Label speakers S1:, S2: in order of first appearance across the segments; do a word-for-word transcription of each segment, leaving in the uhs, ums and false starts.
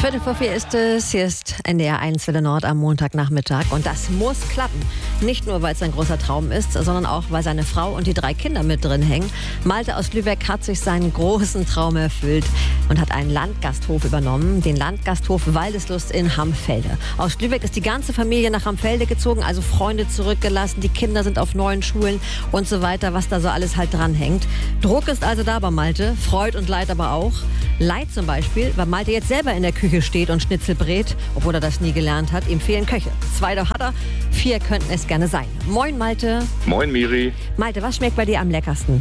S1: Viertel vor vier ist es. Hier ist N D R eins Welle Nord am Montagnachmittag. Und das muss klappen. Nicht nur, weil es ein großer Traum ist, sondern auch, weil seine Frau und die drei Kinder mit drin hängen. Malte aus Lübeck hat sich seinen großen Traum erfüllt und hat einen Landgasthof übernommen. Den Landgasthof Waldeslust in Hamfelde. Aus Lübeck ist die ganze Familie nach Hamfelde gezogen, also Freunde zurückgelassen. Die Kinder sind auf neuen Schulen und so weiter, was da so alles halt dranhängt. Druck ist also da bei Malte, Freud und Leid aber auch. Leid zum Beispiel, weil Malte jetzt selber in der Küche steht und Schnitzel brät, obwohl er das nie gelernt hat. Ihm fehlen Köche. Zwei hat er, vier könnten es gerne sein. Moin Malte.
S2: Moin Miri.
S1: Malte, was schmeckt bei dir am leckersten?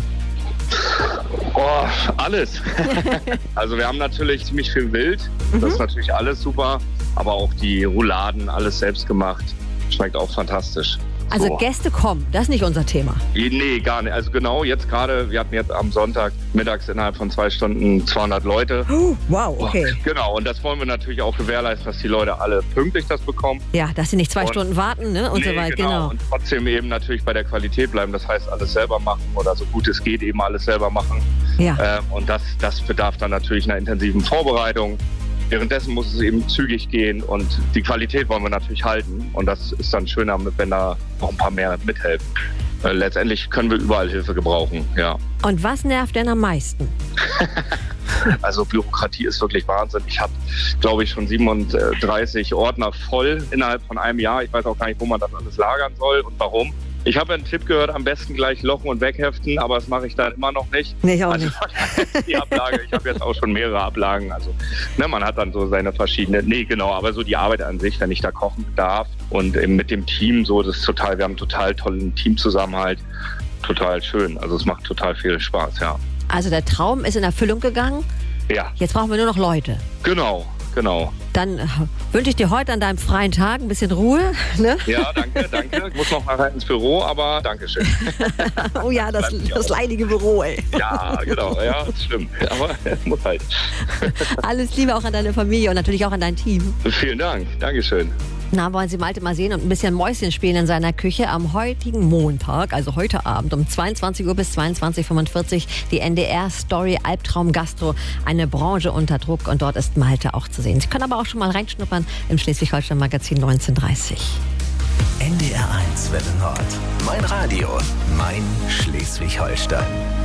S2: Oh, alles. Also wir haben natürlich ziemlich viel Wild. Das
S1: Mhm.
S2: ist natürlich alles super. Aber auch die Rouladen, alles selbst gemacht. Schmeckt auch fantastisch.
S1: Also
S2: So.
S1: Gäste kommen, das ist nicht unser Thema.
S2: Nee, gar nicht. Also genau, jetzt gerade, wir hatten jetzt am Sonntag mittags innerhalb von zwei Stunden zweihundert Leute.
S1: Oh, wow, okay.
S2: Genau, und das wollen wir natürlich auch gewährleisten, dass die Leute alle pünktlich das bekommen.
S1: Ja, dass sie nicht zwei
S2: Und-
S1: Stunden warten, ne? Und so
S2: Nee,
S1: weiter,
S2: genau.
S1: genau.
S2: Und trotzdem eben natürlich bei der Qualität bleiben. Das heißt, alles selber machen oder so gut es geht eben alles selber machen.
S1: Ja.
S2: Ähm, und das, das bedarf dann natürlich einer intensiven Vorbereitung. Währenddessen muss es eben zügig gehen und die Qualität wollen wir natürlich halten. Und das ist dann schöner, wenn da noch ein paar mehr mithelfen. Äh, letztendlich können wir überall Hilfe gebrauchen, ja.
S1: Und was nervt denn am meisten?
S2: Also Bürokratie ist wirklich Wahnsinn. Ich habe, glaube ich, schon siebenunddreißig Ordner voll innerhalb von einem Jahr. Ich weiß auch gar nicht, wo man das alles lagern soll und warum. Ich habe einen Tipp gehört, am besten gleich lochen und wegheften, aber das mache ich dann immer noch nicht.
S1: Nee, ich auch
S2: Also,
S1: nicht.
S2: die Ablage, ich habe jetzt auch schon mehrere Ablagen. Also ne, man hat dann so seine verschiedenen, nee genau, aber so die Arbeit an sich, wenn ich da kochen darf und eben mit dem Team so, das ist total, wir haben einen total tollen Teamzusammenhalt, total schön. Also es macht total viel Spaß, ja.
S1: Also der Traum ist in Erfüllung gegangen.
S2: Ja,
S1: Jetzt brauchen wir nur noch Leute.
S2: genau, genau.
S1: Dann äh, wünsche ich dir heute an deinem freien Tag ein bisschen Ruhe. Ne?
S2: Ja, danke, danke. Ich muss noch nachher ins Büro, aber Dankeschön.
S1: Oh ja, das,
S2: Bleibt mir
S1: das
S2: auch.
S1: leidige Büro, ey.
S2: Ja, genau, ja, das stimmt. Aber es muss halt.
S1: Alles Liebe auch an deine Familie und natürlich auch an dein Team.
S2: Vielen Dank, Dankeschön.
S1: Na, wollen Sie Malte mal sehen und ein bisschen Mäuschen spielen in seiner Küche am heutigen Montag, also heute Abend um zweiundzwanzig Uhr bis zweiundzwanzig Uhr fünfundvierzig, die N D R-Story Albtraum Gastro, eine Branche unter Druck, und dort ist Malte auch zu sehen. Sie können aber auch schon mal reinschnuppern im Schleswig-Holstein-Magazin neunzehnhundertdreißig.
S3: N D R eins Welle Nord. Mein Radio, mein Schleswig-Holstein.